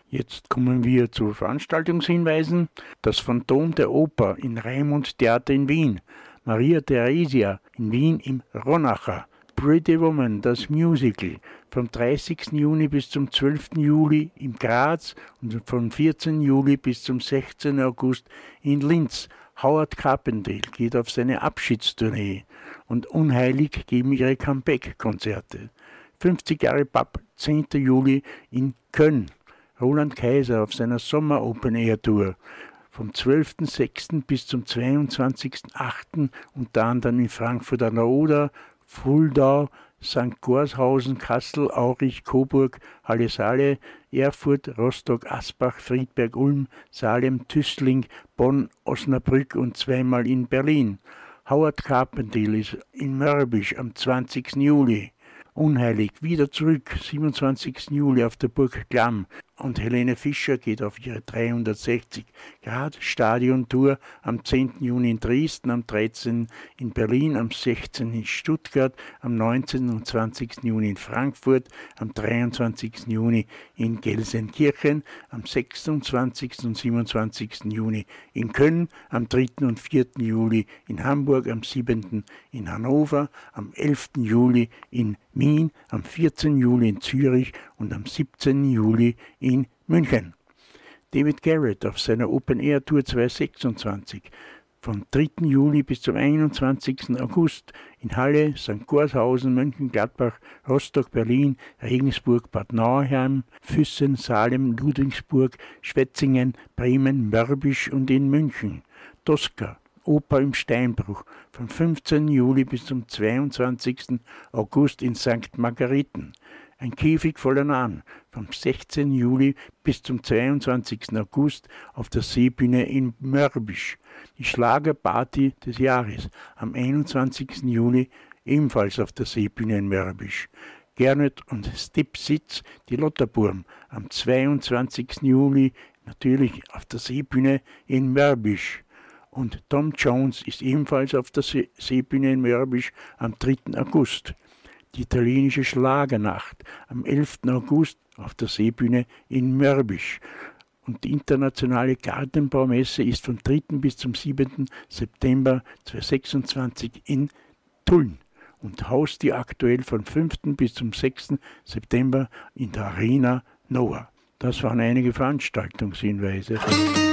Jetzt kommen wir zu Veranstaltungshinweisen. Das Phantom der Oper im Raimund Theater in Wien. Maria Theresia in Wien im Ronacher. Pretty Woman, das Musical, vom 30. Juni bis zum 12. Juli in Graz und vom 14. Juli bis zum 16. August in Linz. Howard Carpendale geht auf seine Abschiedstournee und Unheilig geben ihre Comeback-Konzerte. 50 Jahre Pub, 10. Juli in Köln. Roland Kaiser auf seiner Sommer-Open-Air-Tour. Vom 12.06. bis zum 22.08. unter anderem in Frankfurt an der Oder, Fulda, St. Gorshausen, Kassel, Aurich, Coburg, Halle-Saale, Erfurt, Rostock, Asbach, Friedberg, Ulm, Salem, Tüßling, Bonn, Osnabrück und zweimal in Berlin. Howard Carpendale ist in Mörbisch am 20. Juli. Unheilig wieder zurück, 27. Juli auf der Burg Glamm. Und Helene Fischer geht auf ihre 360-Grad-Stadion-Tour am 10. Juni in Dresden, am 13. in Berlin, am 16. in Stuttgart, am 19. und 20. Juni in Frankfurt, am 23. Juni in Gelsenkirchen, am 26. und 27. Juni in Köln, am 3. und 4. Juli in Hamburg, am 7. in Hannover, am 11. Juli in Wien, am 14. Juli in Zürich und am 17. Juli in München. David Garrett auf seiner Open-Air-Tour 2026 vom 3. Juli bis zum 21. August in Halle, St. Gorshausen, Mönchengladbach, Rostock, Berlin, Regensburg, Bad Nauheim, Füssen, Salem, Ludwigsburg, Schwetzingen, Bremen, Mörbisch und in München. Tosca, Oper im Steinbruch vom 15. Juli bis zum 22. August in St. Margareten. Ein Käfig voller Nahen vom 16. Juli bis zum 22. August auf der Seebühne in Mörbisch. Die Schlagerparty des Jahres am 21. Juli ebenfalls auf der Seebühne in Mörbisch. Gernot und Stipsitz, die Lotterburm, am 22. Juli natürlich auf der Seebühne in Mörbisch. Und Tom Jones ist ebenfalls auf der Seebühne in Mörbisch am 3. August. Die italienische Schlagernacht am 11. August auf der Seebühne in Mörbisch. Und die internationale Gartenbaumesse ist vom 3. bis zum 7. September 2026 in Tulln und haust die aktuell von 5. bis zum 6. September in der Arena Nova. Das waren einige Veranstaltungshinweise.